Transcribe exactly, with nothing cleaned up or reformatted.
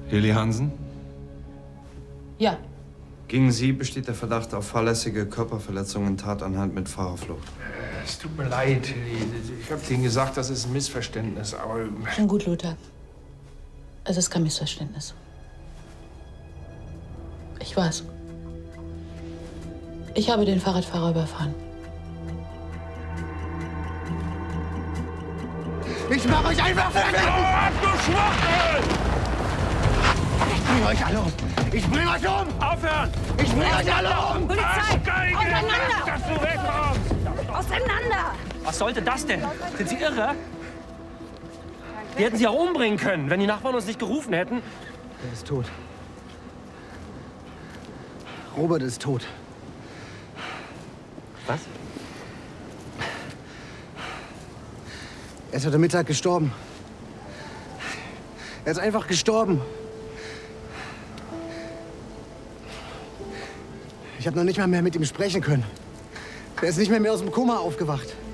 Lilly Hansen? Ja. Gegen Sie besteht der Verdacht auf fahrlässige Körperverletzung in Tatanhalt mit Fahrerflucht. Es tut mir leid, Tilly. Ich habe Ihnen gesagt, das ist ein Missverständnis, aber... Schon gut, Lothar. Es ist kein Missverständnis. Ich weiß. Ich habe den Fahrradfahrer überfahren. Ich mach euch einfach fertig! Ach, du Schwachtel! Ich bring euch alle um! Ich bring euch um! Aufhören! Ich bring euch alle um! Polizei! Auseinander! Dass du wegkommst! Auseinander! Was sollte das denn? Sind Sie irre? Die hätten Sie auch umbringen können, wenn die Nachbarn uns nicht gerufen hätten. Er ist tot. Robert ist tot. Was? Er ist heute Mittag gestorben. Er ist einfach gestorben. Ich habe noch nicht mal mehr mit ihm sprechen können. Er ist nicht mehr, mehr aus dem Koma aufgewacht.